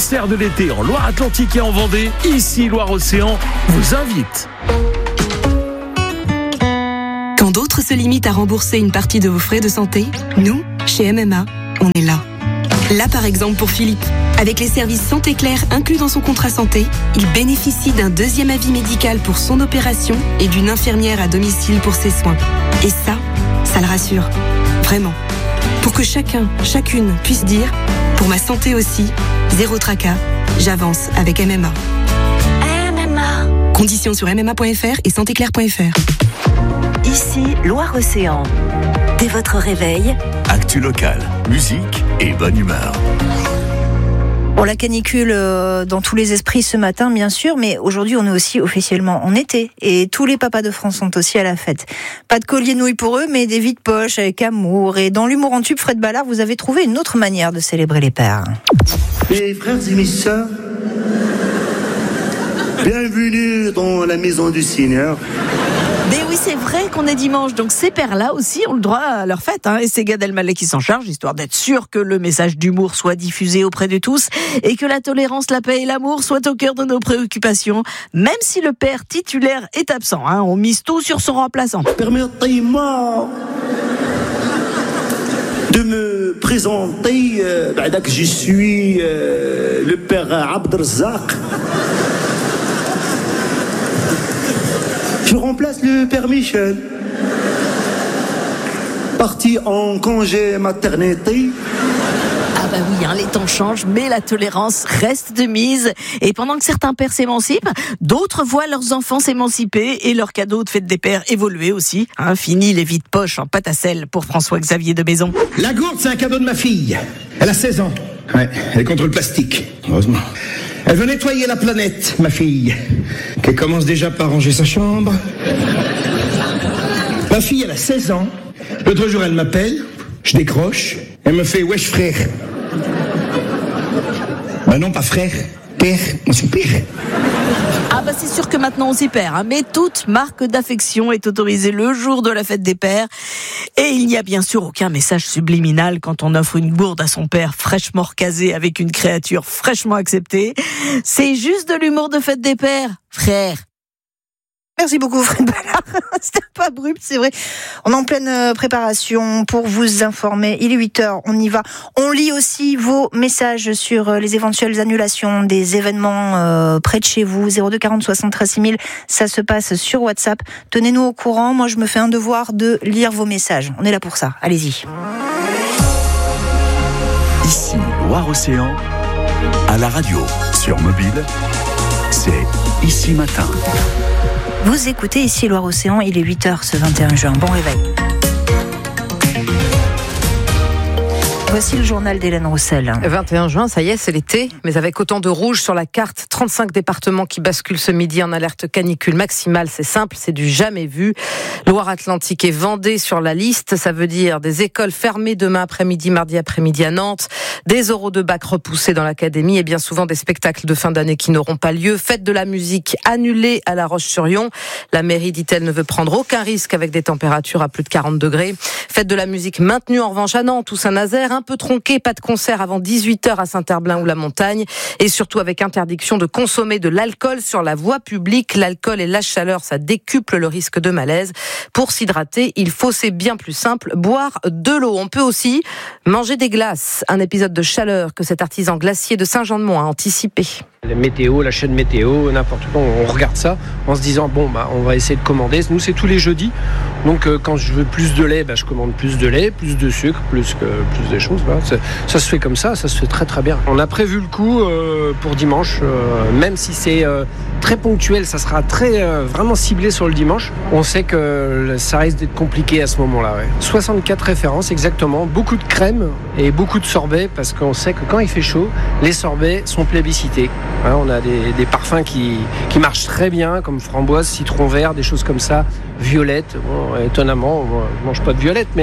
concert de l'été en Loire-Atlantique et en Vendée, ici Loire-Océan vous invite. Quand d'autres se limitent à rembourser une partie de vos frais de santé, nous, chez MMA, on est là. Là, par exemple, pour Philippe. Avec les services Santé Claire inclus dans son contrat santé, il bénéficie d'un deuxième avis médical pour son opération et d'une infirmière à domicile pour ses soins. Et ça le rassure. Vraiment. Pour que chacune puisse dire, pour ma santé aussi, zéro tracas, j'avance avec MMA. MMA. Conditions sur mma.fr et santéclaire.fr. Ici, Loire-Océan. Dès votre réveil, actu locale, musique et bonne humeur. Bon, la canicule dans tous les esprits ce matin, bien sûr, mais aujourd'hui, on est aussi officiellement en été. Et tous les papas de France sont aussi à la fête. Pas de collier nouilles pour eux, mais des vides-poches avec amour. Et dans l'humour en tube, Fred Ballard, vous avez trouvé une autre manière de célébrer les pères. Mes frères et mes sœurs, bienvenue dans la maison du Seigneur. Mais oui, c'est vrai qu'on est dimanche, donc ces pères-là aussi ont le droit à leur fête, et c'est Gad Elmaleh qui s'en charge, histoire d'être sûr que le message d'humour soit diffusé auprès de tous et que la tolérance, la paix et l'amour soient au cœur de nos préoccupations, même si le père titulaire est absent. On mise tout sur son remplaçant. Permettez-moi de me présenter, je suis le père Abdelrazak. Je remplace le père Michel, parti en congé maternité. Ah bah oui, les temps changent, mais la tolérance reste de mise. Et pendant que certains pères s'émancipent, d'autres voient leurs enfants s'émanciper et leurs cadeaux de fête des pères évoluer aussi. Fini les vides poches en pâte à sel pour François-Xavier de Maison. La gourde, c'est un cadeau de ma fille. Elle a 16 ans. Ouais, elle est contre le plastique, heureusement. Elle veut nettoyer la planète, ma fille, qu'elle commence déjà par ranger sa chambre. Ma fille, elle a 16 ans. L'autre jour, elle m'appelle, je décroche, elle me fait « Wesh frère ». Ben non, pas frère, père, on s'y perd. Ah bah c'est sûr que maintenant on s'y perd, mais toute marque d'affection est autorisée le jour de la fête des pères. Et il n'y a bien sûr aucun message subliminal quand on offre une gourde à son père fraîchement recasé avec une créature fraîchement acceptée. C'est juste de l'humour de fête des pères, frère. Merci beaucoup Fred Ballard. C'était pas abrupt, c'est vrai. On est en pleine préparation pour vous informer. Il est 8h, on y va. On lit aussi vos messages sur les éventuelles annulations des événements près de chez vous. 02 40 73 6000, ça se passe sur WhatsApp. Tenez-nous au courant. Moi, je me fais un devoir de lire vos messages. On est là pour ça. Allez-y. Ici, Loire-Océan, à la radio, sur mobile, c'est Ici Matin. Vous écoutez ici Loire-Océan, il est 8h ce 21 juin. Bon réveil. Voici le journal d'Hélène Roussel. 21 juin, ça y est, c'est l'été, mais avec autant de rouge sur la carte, 35 départements qui basculent ce midi en alerte canicule maximale, c'est simple, c'est du jamais vu. Loire-Atlantique et Vendée sur la liste, ça veut dire des écoles fermées demain après-midi, mardi après-midi à Nantes, des oraux de bac repoussés dans l'académie et bien souvent des spectacles de fin d'année qui n'auront pas lieu. Fête de la musique annulée à La Roche-sur-Yon. La mairie, dit-elle, ne veut prendre aucun risque avec des températures à plus de 40 degrés. Fête de la musique maintenue en revanche à Nantes ou Saint-Nazaire, un peu tronqué, pas de concert avant 18h à Saint-Herblain ou la Montagne, et surtout avec interdiction de consommer de l'alcool sur la voie publique. L'alcool et la chaleur, ça décuple le risque de malaise. Pour s'hydrater, il faut, c'est bien plus simple, boire de l'eau. On peut aussi manger des glaces. Un épisode de chaleur que cet artisan glacier de Saint-Jean-de-Mont a anticipé. La météo, la chaîne météo, n'importe quoi, on regarde ça en se disant on va essayer de commander. Nous, c'est tous les jeudis. Donc quand je veux plus de lait, je commande plus de lait, plus de sucre, plus des choses. Voilà. Ça se fait comme ça se fait très très bien. On a prévu le coup pour dimanche, même si c'est très ponctuel, ça sera très vraiment ciblé sur le dimanche. On sait que ça risque d'être compliqué à ce moment-là. Ouais. 64 références exactement, beaucoup de crème et beaucoup de sorbets parce qu'on sait que quand il fait chaud, les sorbets sont plébiscités. On a des parfums qui marchent très bien, comme framboise, citron vert, des choses comme ça, violette. Bon, étonnamment, moi, je mange pas de violette, mais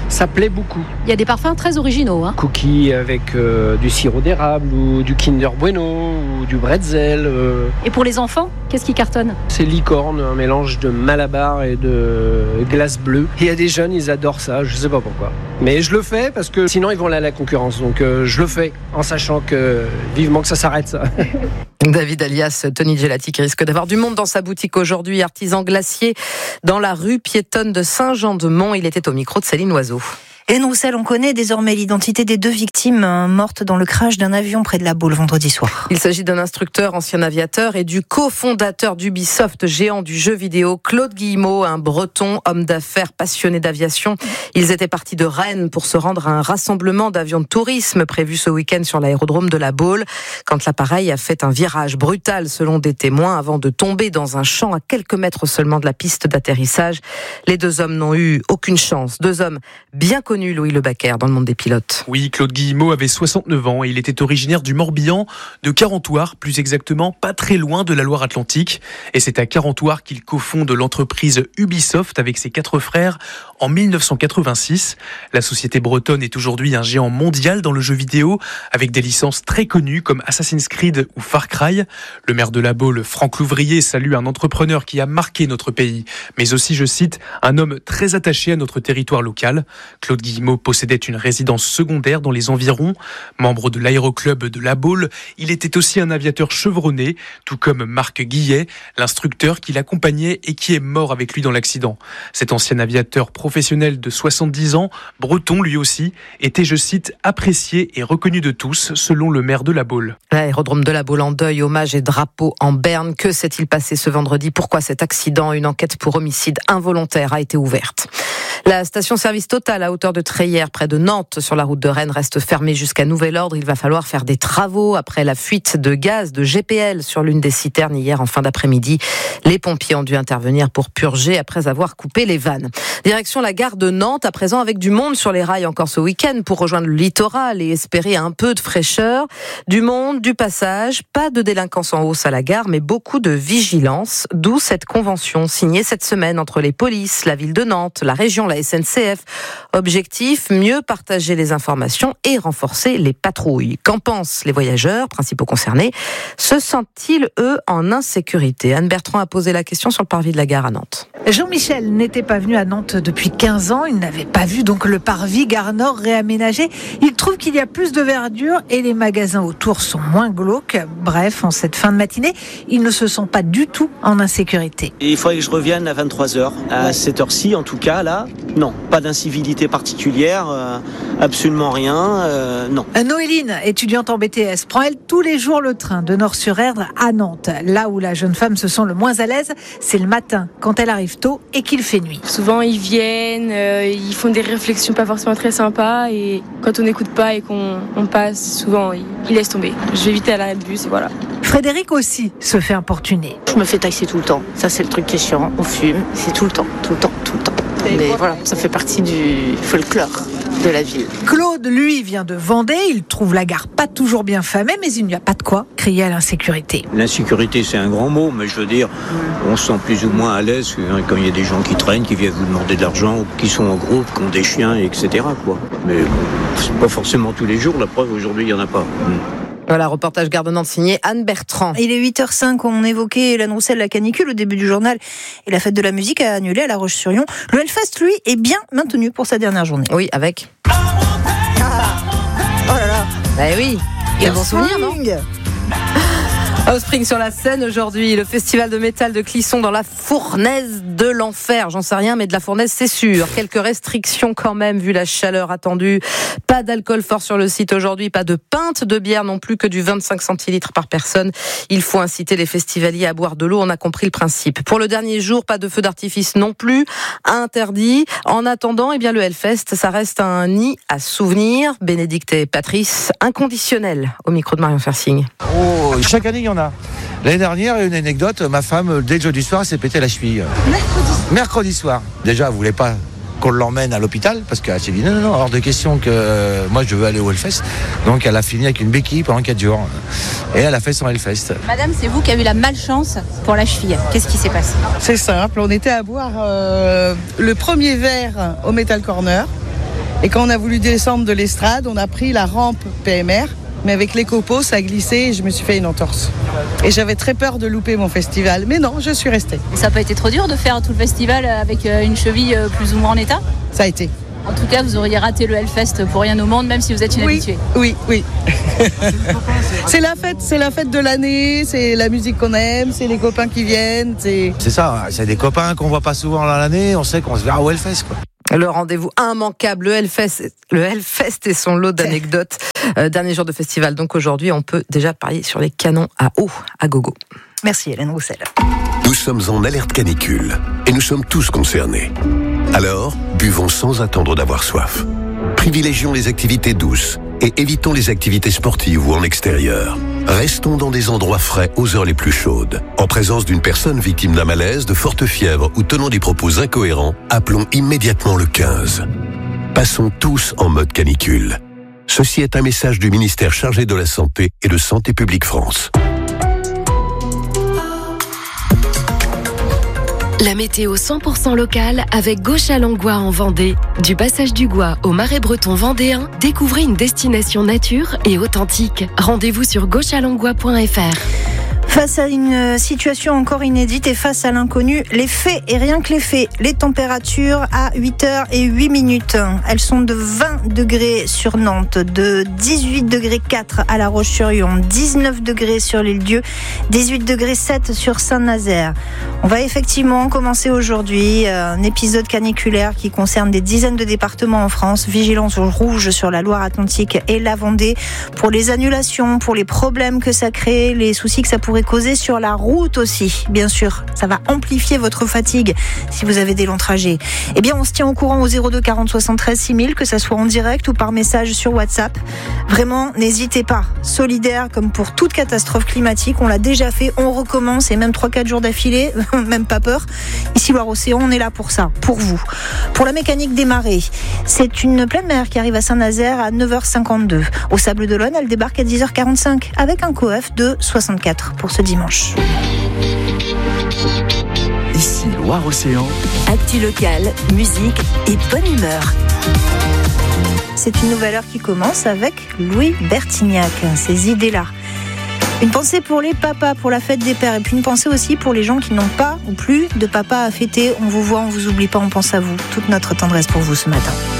Ça plaît beaucoup. Il y a des parfums très originaux. Cookies avec du sirop d'érable ou du Kinder Bueno ou du bretzel. Et pour les enfants, qu'est-ce qui cartonne ? C'est licorne, un mélange de Malabar et de glace bleue. Il y a des jeunes, ils adorent ça, je sais pas pourquoi. Mais je le fais parce que sinon ils vont aller à la concurrence. Donc je le fais en sachant que vivement que ça s'arrête ça. David alias Tony Gelati qui risque d'avoir du monde dans sa boutique aujourd'hui, artisan glacier dans la rue piétonne de Saint-Jean-de-Mont. Il était au micro de Céline Loiseau. Hélène Roussel, on connaît désormais l'identité des 2 victimes mortes dans le crash d'un avion près de La Baule vendredi soir. Il s'agit d'un instructeur, ancien aviateur, et du cofondateur d'Ubisoft, géant du jeu vidéo, Claude Guillemot, un breton, homme d'affaires passionné d'aviation. Ils étaient partis de Rennes pour se rendre à un rassemblement d'avions de tourisme prévu ce week-end sur l'aérodrome de La Baule, quand l'appareil a fait un virage brutal selon des témoins avant de tomber dans un champ à quelques mètres seulement de la piste d'atterrissage. Les 2 hommes n'ont eu aucune chance. 2 hommes bien connus, Louis Lebaquer, dans le monde des pilotes. Oui, Claude Guillemot avait 69 ans et il était originaire du Morbihan, de Carentoire, plus exactement pas très loin de la Loire-Atlantique. Et c'est à Carentoire qu'il cofonde l'entreprise Ubisoft avec ses 4 frères en 1986. La société bretonne est aujourd'hui un géant mondial dans le jeu vidéo avec des licences très connues comme Assassin's Creed ou Far Cry. Le maire de La Baule, Franck Louvrier, salue un entrepreneur qui a marqué notre pays, mais aussi, je cite, un homme très attaché à notre territoire local. Claude Guillemot possédait une résidence secondaire dans les environs. Membre de l'aéroclub de La Baule, il était aussi un aviateur chevronné, tout comme Marc Guillet, l'instructeur qui l'accompagnait et qui est mort avec lui dans l'accident. Cet ancien aviateur professionnel de 70 ans, breton lui aussi, était, je cite, apprécié et reconnu de tous, selon le maire de La Baule. L'aérodrome de La Baule en deuil, hommage et drapeau en berne. Que s'est-il passé ce vendredi ? Pourquoi cet accident ? Une enquête pour homicide involontaire a été ouverte. La station-service Total à hauteur de Treillères, près de Nantes, sur la route de Rennes, reste fermée jusqu'à nouvel ordre. Il va falloir faire des travaux après la fuite de gaz de GPL sur l'une des citernes hier en fin d'après-midi. Les pompiers ont dû intervenir pour purger après avoir coupé les vannes. Direction la gare de Nantes, à présent avec du monde sur les rails encore ce week-end pour rejoindre le littoral et espérer un peu de fraîcheur. Du monde, du passage, pas de délinquance en hausse à la gare, mais beaucoup de vigilance. D'où cette convention signée cette semaine entre les polices, la ville de Nantes, la région, la SNCF. Objectif, mieux partager les informations et renforcer les patrouilles. Qu'en pensent les voyageurs, principaux concernés ? Se sentent-ils, eux, en insécurité ? Anne Bertrand a posé la question sur le parvis de la gare à Nantes. Jean-Michel n'était pas venu à Nantes depuis 15 ans. Il n'avait pas vu donc le parvis Gare Nord réaménagé. Il trouve qu'il y a plus de verdure et les magasins autour sont moins glauques. Bref, en cette fin de matinée, il ne se sent pas du tout en insécurité. Il faudrait que je revienne à 23h. À cette heure-ci, en tout cas, là, non. Pas d'incivilité particulière, absolument rien, non. Noéline, étudiante en BTS, prend elle tous les jours le train de Nord-sur-Erdre à Nantes. Là où la jeune femme se sent le moins à l'aise, c'est le matin, quand elle arrive tôt et qu'il fait nuit. Souvent ils viennent, ils font des réflexions pas forcément très sympas et quand on n'écoute pas et qu'on passe, souvent ils laissent tomber. Je vais vite à l'arrêt de bus et voilà. Frédéric aussi se fait importuner. Je me fais taxer tout le temps, ça c'est le truc qui est chiant, on fume, c'est tout le temps. Mais voilà, ça fait partie du folklore de la ville. Claude, lui, vient de Vendée. Il trouve la gare pas toujours bien famée, mais il n'y a pas de quoi crier à l'insécurité. L'insécurité, c'est un grand mot, mais je veux dire, on se sent plus ou moins à l'aise quand il y a des gens qui traînent, qui viennent vous demander de l'argent, qui sont en groupe, qui ont des chiens, etc. quoi. Mais bon, c'est pas forcément tous les jours. La preuve, aujourd'hui, il n'y en a pas. Voilà, reportage Gare de Nantes signé Anne Bertrand. Il est 8h05, on évoquait Hélène Roussel, la canicule au début du journal et la fête de la musique a annulé à La Roche-sur-Yon. Le Hellfest, lui, est bien maintenu pour sa dernière journée. Oui, avec... Oh là là. Bah oui, quel bon souvenir, non ? Offspring sur la scène aujourd'hui, le festival de métal de Clisson dans la fournaise de l'enfer. J'en sais rien, mais de la fournaise, c'est sûr. Quelques restrictions quand même, vu la chaleur attendue. Pas d'alcool fort sur le site aujourd'hui, pas de pinte de bière non plus, que du 25 centilitres par personne. Il faut inciter les festivaliers à boire de l'eau, on a compris le principe. Pour le dernier jour, pas de feu d'artifice non plus, interdit. En attendant, eh bien, le Hellfest, ça reste un nid à souvenirs. Bénédicte et Patrice, inconditionnel, au micro de Marion Fersing. Oh, chaque année, il y en a. L'année dernière, il y a une anecdote, ma femme, dès le jeudi soir, elle s'est pété la cheville. Mercredi soir. Déjà, elle voulait pas qu'on l'emmène à l'hôpital, parce qu'elle s'est dit non, hors de question que moi je veux aller au Hellfest. Donc elle a fini avec une béquille pendant 4 jours. Et elle a fait son Hellfest. Madame, c'est vous qui avez eu la malchance pour la cheville. Qu'est-ce qui s'est passé ? C'est simple, on était à boire le premier verre au Metal Corner. Et quand on a voulu descendre de l'estrade, on a pris la rampe PMR. Mais avec les copeaux, ça a glissé et je me suis fait une entorse. Et j'avais très peur de louper mon festival. Mais non, je suis restée. Ça n'a pas été trop dur de faire tout le festival avec une cheville plus ou moins en état ? Ça a été. En tout cas, vous auriez raté le Hellfest pour rien au monde, même si vous êtes une habituée. Oui. C'est la fête de l'année, c'est la musique qu'on aime, c'est les copains qui viennent. C'est ça, c'est des copains qu'on voit pas souvent dans l'année, on sait qu'on se verra au Hellfest, quoi. Le rendez-vous immanquable, le Hellfest et son lot d'anecdotes. Dernier jour de festival, donc aujourd'hui, on peut déjà parier sur les canons à eau, à gogo. Merci Hélène Roussel. Nous sommes en alerte canicule et nous sommes tous concernés. Alors, buvons sans attendre d'avoir soif. Privilégions les activités douces et évitons les activités sportives ou en extérieur. Restons dans des endroits frais aux heures les plus chaudes. En présence d'une personne victime d'un malaise, de forte fièvre ou tenant des propos incohérents, appelons immédiatement le 15. Passons tous en mode canicule. Ceci est un message du ministère chargé de la Santé et de Santé publique France. La météo 100% locale avec Gauche-à-Langlois en Vendée. Du passage du Gois au Marais breton vendéen, découvrez une destination nature et authentique. Rendez-vous sur gauchealanglois.fr. Face à une situation encore inédite et face à l'inconnu, les faits et rien que les faits. Les températures à 8h08. Elles sont de 20 degrés sur Nantes, de 18 degrés 4 à La Roche-sur-Yon, 19 degrés sur l'Île-Dieu, 18 degrés 7 sur Saint-Nazaire. On va effectivement commencer aujourd'hui un épisode caniculaire qui concerne des dizaines de départements en France. Vigilance rouge sur la Loire-Atlantique et la Vendée pour les annulations, pour les problèmes que ça crée, les soucis que ça pourrait causer sur la route aussi, bien sûr. Ça va amplifier votre fatigue si vous avez des longs trajets. Eh bien, on se tient au courant au 02 40 73 6000, que ça soit en direct ou par message sur WhatsApp. Vraiment, n'hésitez pas. Solidaire, comme pour toute catastrophe climatique, on l'a déjà fait, on recommence, et même 3-4 jours d'affilée, même pas peur. Ici, Loire-Océan, on est là pour ça, pour vous. Pour la mécanique des marées, c'est une pleine mer qui arrive à Saint-Nazaire à 9h52. Au Sable d'Olonne, elle débarque à 10h45 avec un coef de 64 pour ce dimanche. Ici Loire-Océan. Actu locale, musique et bonne humeur. C'est une nouvelle heure qui commence avec Louis Bertignac, ces idées-là. Une pensée pour les papas, pour la fête des pères, et puis une pensée aussi pour les gens qui n'ont pas ou plus de papa à fêter. On vous voit, on vous oublie pas, on pense à vous. Toute notre tendresse pour vous ce matin.